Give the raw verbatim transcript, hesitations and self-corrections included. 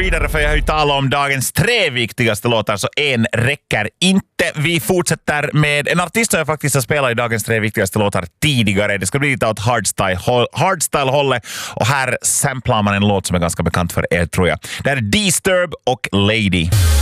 vidare för jag har ju talat om dagens tre viktigaste låtar så en räcker inte. Vi fortsätter med en artist som jag faktiskt har spelat i dagens tre viktigaste låtar tidigare. Det ska bli lite åt hardstyle, hardstyle-hållet och här samplar man en låt som är ganska bekant för er tror jag. Det är Disturb och Lady.